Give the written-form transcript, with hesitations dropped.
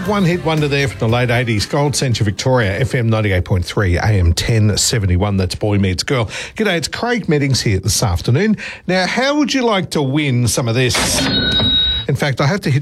classic one-hit wonder there from the late 80s. Gold Centre Victoria, FM 98.3, AM 1071. That's Boy Meets Girl. G'day, it's Craig Meddings here this afternoon. Now, how would you like to win some of this? In fact, I have to hit